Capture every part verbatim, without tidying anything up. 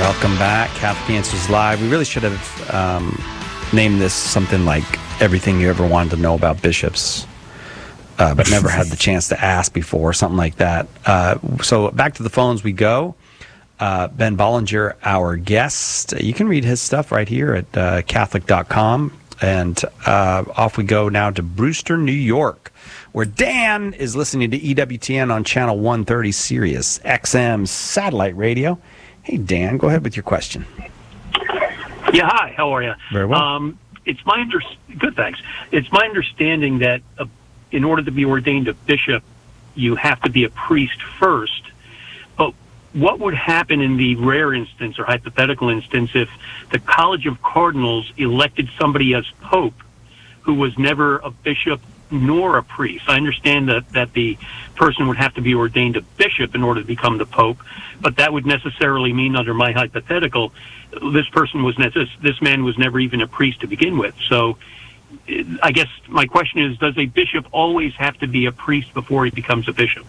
Welcome back. Catholic Answers Live. We really should have um, named this something like Everything You Ever Wanted to Know About Bishops, uh, but never had the chance to ask before, something like that. Uh, so back to the phones we go. Uh, Ben Bollinger, our guest. You can read his stuff right here at uh, Catholic dot com. And uh, off we go now to Brewster, New York, where Dan is listening to E W T N on Channel one thirty Sirius X M satellite radio. Hey, Dan, go ahead with your question. Yeah, hi. How are you? Very well. Um, it's my under- good, thanks. It's my understanding that uh, in order to be ordained a bishop, you have to be a priest first. But what would happen in the rare instance or hypothetical instance if the College of Cardinals elected somebody as pope who was never a bishop nor a priest? I understand that, that the person would have to be ordained a bishop in order to become the pope, but that would necessarily mean, under my hypothetical, this person was necess- this man was never even a priest to begin with. So I guess my question is, does a bishop always have to be a priest before he becomes a bishop?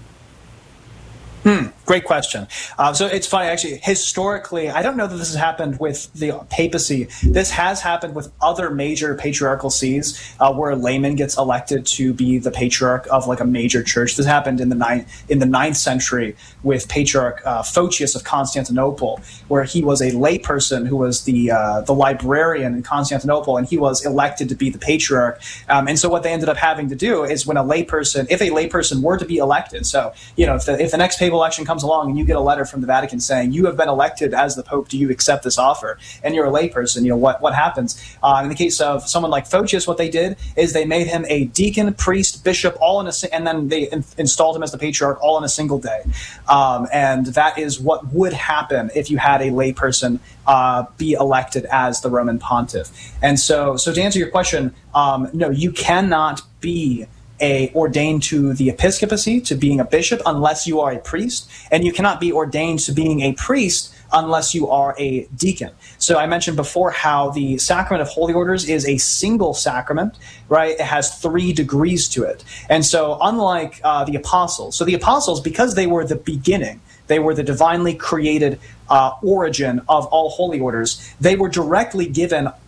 Hmm, great question. Uh, so it's funny, actually, historically, I don't know that this has happened with the papacy. This has happened with other major patriarchal sees uh, where a layman gets elected to be the patriarch of like a major church. This happened in the ninth, in the ninth century with Patriarch uh, Photius of Constantinople, where he was a layperson who was the uh, the librarian in Constantinople, and he was elected to be the patriarch. Um, and so what they ended up having to do is when a layperson, if a layperson were to be elected, so, you know, if the, if the next papal election comes along and you get a letter from the Vatican saying you have been elected as the Pope, do you accept this offer? And you're a layperson, you know, what, what happens? Uh, in the case of someone like Photius, what they did is they made him a deacon, priest, bishop, all in a, and then they in, installed him as the patriarch all in a single day. Um, and that is what would happen if you had a layperson uh, be elected as the Roman pontiff. And so, so to answer your question, um, no, you cannot be A, ordained to the episcopacy, to being a bishop, unless you are a priest, and you cannot be ordained to being a priest unless you are a deacon. So I mentioned before how the sacrament of holy orders is a single sacrament, right? It has three degrees to it. And so unlike uh, the apostles, so the apostles, because they were the beginning, they were the divinely created uh, origin of all holy orders, they were directly given uh,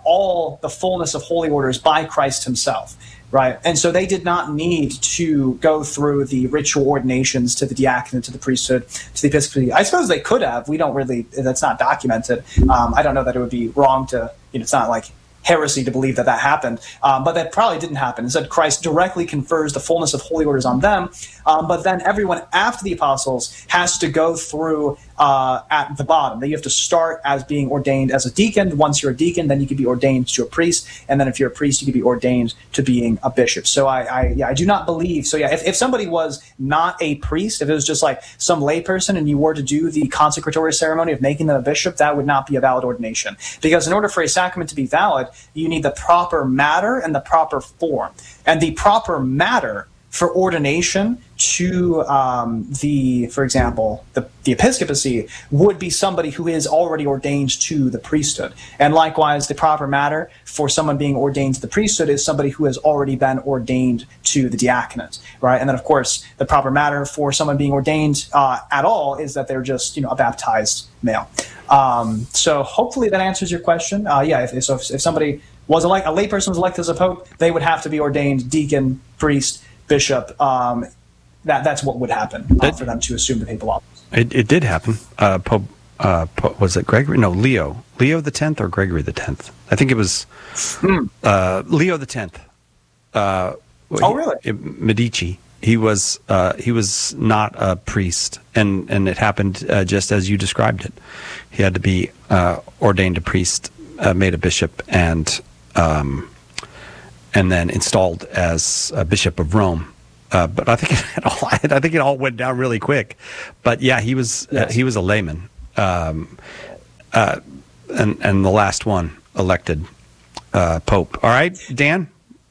all the fullness of holy orders by Christ himself. Right. And so they did not need to go through the ritual ordinations to the diaconate, to the priesthood, to the episcopacy. I suppose they could have. We don't really, that's not documented. Um, I don't know that it would be wrong to, you know, it's not like heresy to believe that that happened, um, but that probably didn't happen. Instead, Christ directly confers the fullness of holy orders on them, um, but then everyone after the apostles has to go through uh, at the bottom. That you have to start as being ordained as a deacon. Once you're a deacon, then you can be ordained to a priest, and then if you're a priest, you can be ordained to being a bishop. So I, I, yeah, I do not believe. So yeah, if, if somebody was not a priest, if it was just like some layperson, and you were to do the consecratory ceremony of making them a bishop, that would not be a valid ordination, because in order for a sacrament to be valid, you need the proper matter and the proper form. And the proper matter for ordination to um, the, for example, the, the episcopacy would be somebody who is already ordained to the priesthood. And likewise, the proper matter for someone being ordained to the priesthood is somebody who has already been ordained to the diaconate, right? And then, of course, the proper matter for someone being ordained uh, at all is that they're just, you know, a baptized male. Um, so hopefully that answers your question. Uh, yeah, if, so if, if somebody was elect, a layperson was elected as a pope, they would have to be ordained deacon, priest, bishop. Um, that that's what would happen uh, for them to assume the papal office. It, it did happen. Uh, Pope, uh, Pope, was it Gregory? No, Leo. Leo the tenth or Gregory the tenth? I think it was mm. uh, Leo the tenth. Uh, oh, really? He, Medici. He was uh, he was not a priest, and, and it happened uh, just as you described it. He had to be uh, ordained a priest, uh, made a bishop, and um, and then installed as a bishop of Rome. Uh, but I think it all, I think it all went down really quick. But yeah, he was yes. uh, he was a layman, um, uh, and and the last one elected uh, pope. All right, Dan.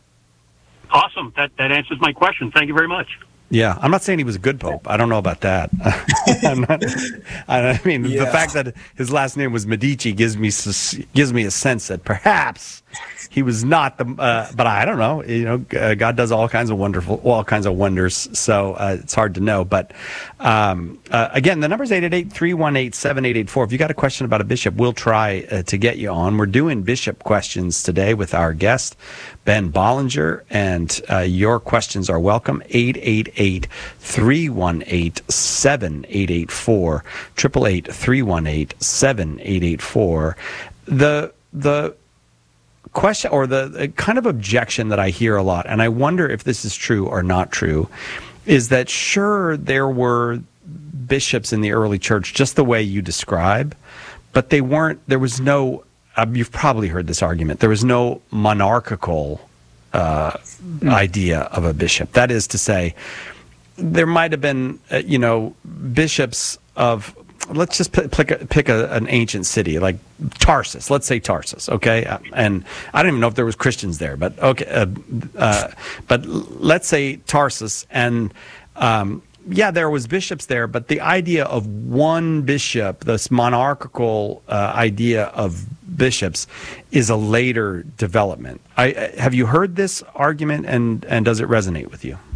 Awesome. That that answers my question. Thank you very much. Yeah, I'm not saying he was a good pope. I don't know about that. I'm not, I mean, yeah. The fact that his last name was Medici gives me gives me a sense that perhaps he was not the. Uh, but I don't know. You know, uh, God does all kinds of wonderful, all kinds of wonders. So uh, it's hard to know. But um, uh, again, the number is eight eight eight, three one eight, seven eight eight four. If you got a question about a bishop, we'll try uh, to get you on. We're doing bishop questions today with our guest, Ben Bollinger, and uh, your questions are welcome. eight eight eight, three one eight, seven eight eight four. eight eight eight, three one eight, seven eight eight four. The the question, or the, the kind of objection that I hear a lot, and I wonder if this is true or not true, is that sure, there were bishops in the early church just the way you describe, but they weren't, there was no, uh, you've probably heard this argument, there was no monarchical uh, mm. idea of a bishop. That is to say, there might have been, uh, you know, bishops of, let's just pick, pick, a, pick a, an ancient city like Tarsus. Let's say Tarsus, okay? And I don't even know if there was Christians there, but okay. Uh, uh, but let's say Tarsus, and um, yeah, there was bishops there, but the idea of one bishop, this monarchical uh, idea of bishops, is a later development. I, have you heard this argument, and and does it resonate with you?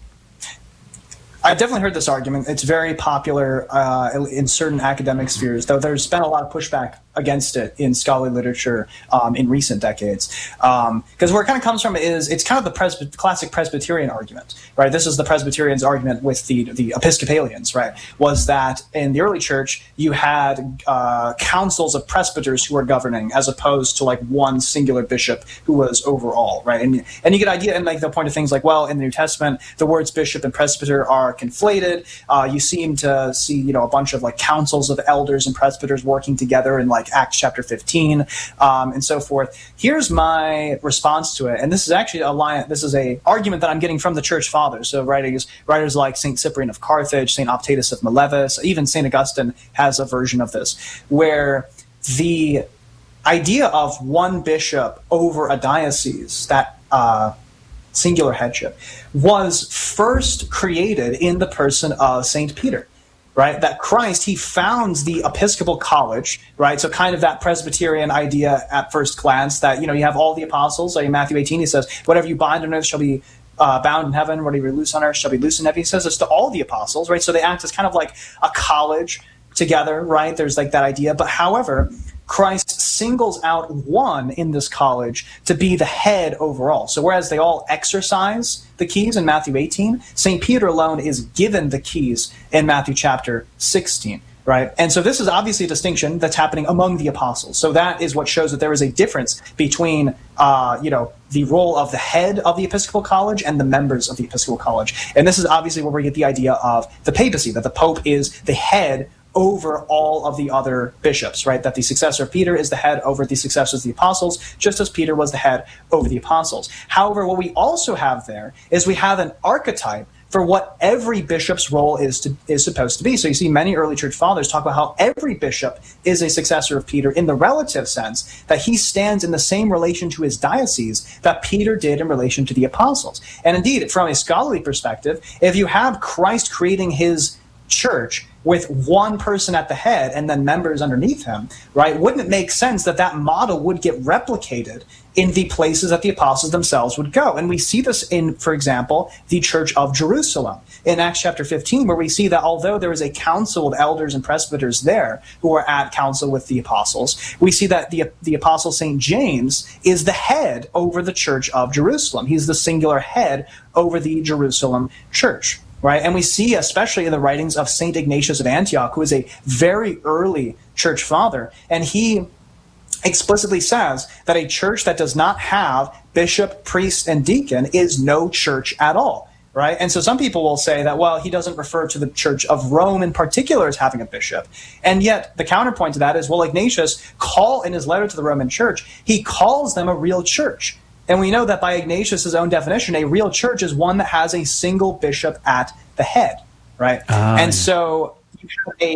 I've definitely heard this argument. It's very popular uh, in certain academic spheres, though there's been a lot of pushback against it in scholarly literature um, in recent decades. Because um, where it kind of comes from is it's kind of the Presby- classic Presbyterian argument, right? This is the Presbyterians' argument with the, the Episcopalians, right? Was that in the early church, you had uh, councils of presbyters who were governing as opposed to like one singular bishop who was overall, right? And, and you get idea, and like they'll point to things like, well, in the New Testament, the words bishop and presbyter are conflated. Uh, you seem to see, you know, a bunch of like councils of elders and presbyters working together in like Acts chapter fifteen, um, and so forth. Here's my response to it, and this is actually a line. This is a argument that I'm getting from the Church Fathers. So writers, writers like Saint Cyprian of Carthage, Saint Optatus of Miletus, even Saint Augustine has a version of this, where the idea of one bishop over a diocese, that uh, singular headship, was first created in the person of Saint Peter. Right, that Christ, he founds the Episcopal College, right? So kind of that Presbyterian idea at first glance that, you know, you have all the apostles. Like in Matthew eighteen, he says, whatever you bind on earth shall be uh, bound in heaven, whatever you loose on earth shall be loose in heaven. He says this to all the apostles, right? So they act as kind of like a college together, right? There's like that idea. But however, Christ singles out one in this college to be the head overall. So whereas they all exercise the keys in Matthew eighteen, Saint Peter alone is given the keys in Matthew chapter sixteen, right? And so this is obviously a distinction that's happening among the apostles. So that is what shows that there is a difference between, uh, you know, the role of the head of the Episcopal College and the members of the Episcopal College. And this is obviously where we get the idea of the papacy, that the Pope is the head over all of the other bishops, right? That the successor of Peter is the head over the successors of the apostles, just as Peter was the head over the apostles. However, what we also have there is we have an archetype for what every bishop's role is to, is supposed to be. So you see many early church fathers talk about how every bishop is a successor of Peter in the relative sense, that he stands in the same relation to his diocese that Peter did in relation to the apostles. And indeed, from a scholarly perspective, if you have Christ creating his church with one person at the head and then members underneath him, right? Wouldn't it make sense that that model would get replicated in the places that the apostles themselves would go? And we see this in, for example, the Church of Jerusalem in Acts chapter fifteen, where we see that although there is a council of elders and presbyters there who are at council with the apostles, we see that the, the apostle Saint James is the head over the Church of Jerusalem. He's the singular head over the Jerusalem church. Right? And we see, especially in the writings of Saint Ignatius of Antioch, who is a very early church father, and he explicitly says that a church that does not have bishop, priest, and deacon is no church at all. Right? And so some people will say that, well, he doesn't refer to the Church of Rome in particular as having a bishop. And yet the counterpoint to that is, well, Ignatius call in his letter to the Roman church, he calls them a real church. And we know that by Ignatius' own definition, a real church is one that has a single bishop at the head, right? Uh, and so you have a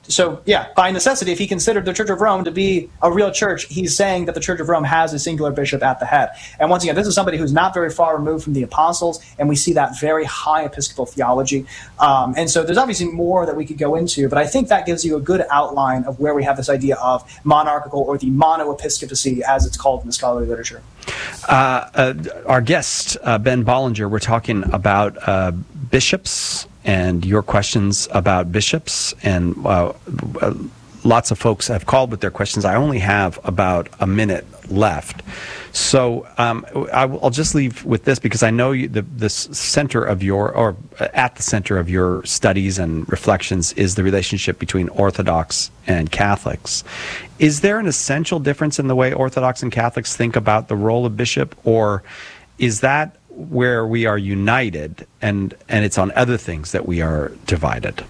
so, yeah, by necessity, if he considered the Church of Rome to be a real church, he's saying that the Church of Rome has a singular bishop at the head. And once again, this is somebody who's not very far removed from the apostles, and we see that very high episcopal theology. Um, and so there's obviously more that we could go into, but I think that gives you a good outline of where we have this idea of monarchical, or the monoepiscopacy, as it's called in the scholarly literature. Uh, uh, our guest, uh, Ben Bollinger, we're talking about uh, bishops and your questions about bishops, and uh, uh, lots of folks have called with their questions. I only have about a minute left. So um, I, I'll just leave with this, because I know you, the, the center of your, or at the center of your studies and reflections is the relationship between Orthodox and Catholics. Is there an essential difference in the way Orthodox and Catholics think about the role of bishop, or is that where we are united, and, and it's on other things that we are divided?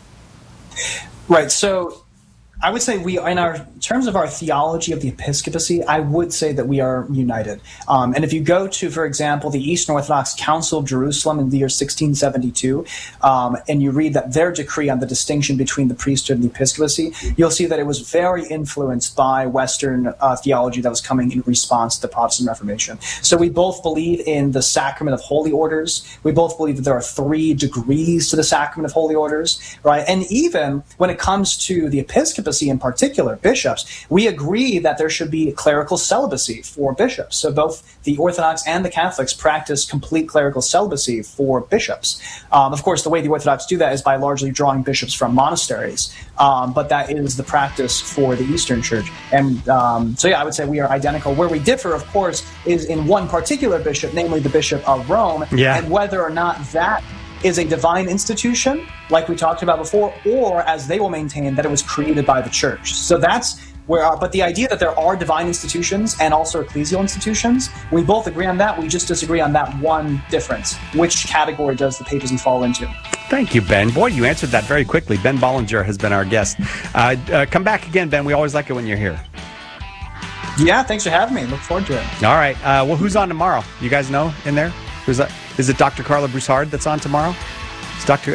Right. So I would say we, in our in terms of our theology of the episcopacy, I would say that we are united. Um, and if you go to, for example, the Eastern Orthodox Council of Jerusalem in the year sixteen seventy-two, um, and you read that their decree on the distinction between the priesthood and the episcopacy, you'll see that it was very influenced by Western uh, theology that was coming in response to the Protestant Reformation. So we both believe in the sacrament of holy orders. We both believe that there are three degrees to the sacrament of holy orders, right? And even when it comes to the episcopacy, in particular, bishops, we agree that there should be clerical celibacy for bishops. So both the Orthodox and the Catholics practice complete clerical celibacy for bishops. Um, of course, the way the Orthodox do that is by largely drawing bishops from monasteries, um, but that is the practice for the Eastern Church. And um, so, yeah, I would say we are identical. Where we differ, of course, is in one particular bishop, namely the Bishop of Rome, yeah. and whether or not that is a divine institution, like we talked about before, or, as they will maintain, that it was created by the church. So that's where, our, but the idea that there are divine institutions and also ecclesial institutions, we both agree on that. We just disagree on that one difference. Which category does the papacy fall into? Thank you, Ben. Boy, you answered that very quickly. Ben Bollinger has been our guest. Uh, uh, come back again, Ben. We always like it when you're here. Yeah, thanks for having me. Look forward to it. All right. Uh, well, who's on tomorrow? You guys know in there? Who's that? Is it Doctor Carla Broussard that's on tomorrow? It's Doctor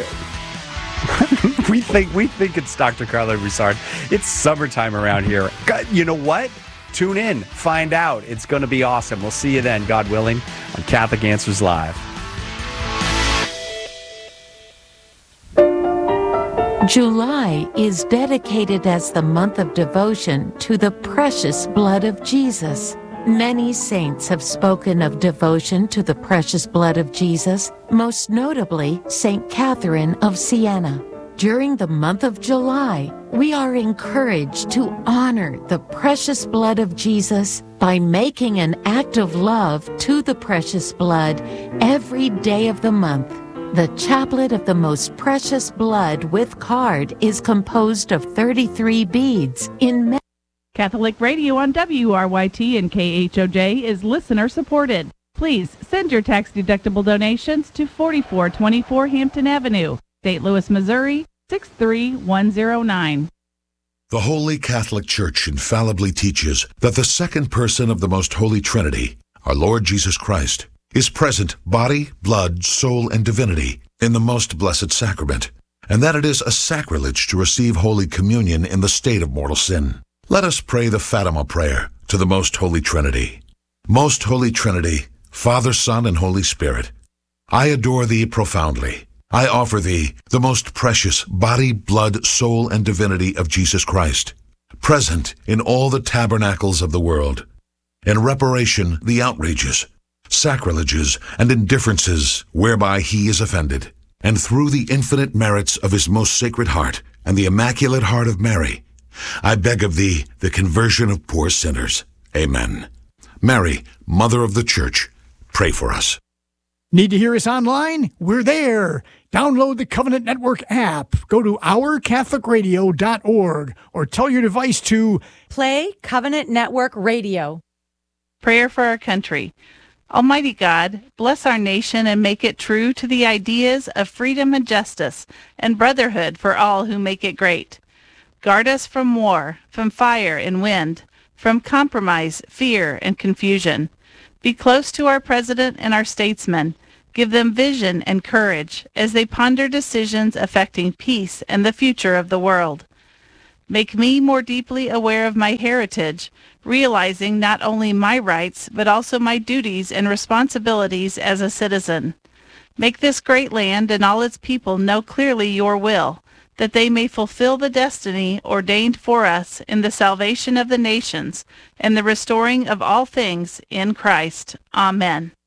we think we think it's Doctor Carla Broussard. It's summertime around here. God, you know what? Tune in, find out. It's going to be awesome. We'll see you then, God willing, on Catholic Answers Live. July is dedicated as the month of devotion to the precious blood of Jesus. Many saints have spoken of devotion to the precious blood of Jesus, most notably Saint Catherine of Siena. During the month of July, we are encouraged to honor the precious blood of Jesus by making an act of love to the precious blood every day of the month. The Chaplet of the Most Precious Blood with card is composed of thirty-three beads in Catholic Radio on W R Y T and K H O J is listener supported. Please send your tax-deductible donations to forty-four twenty-four Hampton Avenue, Saint Louis, Missouri, six three one zero nine. The Holy Catholic Church infallibly teaches that the second person of the Most Holy Trinity, our Lord Jesus Christ, is present body, blood, soul, and divinity in the Most Blessed Sacrament, and that it is a sacrilege to receive Holy Communion in the state of mortal sin. Let us pray the Fatima prayer to the Most Holy Trinity. Most Holy Trinity, Father, Son, and Holy Spirit, I adore Thee profoundly. I offer Thee the most precious body, blood, soul, and divinity of Jesus Christ, present in all the tabernacles of the world, in reparation the outrages, sacrileges, and indifferences whereby He is offended, and through the infinite merits of His most sacred heart and the Immaculate Heart of Mary, I beg of Thee the conversion of poor sinners. Amen. Mary, Mother of the Church, pray for us. Need to hear us online? We're there. Download the Covenant Network app. Go to our catholic radio dot org or tell your device to play Covenant Network Radio. Prayer for our country. Almighty God, bless our nation and make it true to the ideas of freedom and justice and brotherhood for all who make it great. Guard us from war, from fire and wind, from compromise, fear, and confusion. Be close to our president and our statesmen. Give them vision and courage as they ponder decisions affecting peace and the future of the world. Make me more deeply aware of my heritage, realizing not only my rights, but also my duties and responsibilities as a citizen. Make this great land and all its people know clearly your will, that they may fulfill the destiny ordained for us in the salvation of the nations and the restoring of all things in Christ. Amen.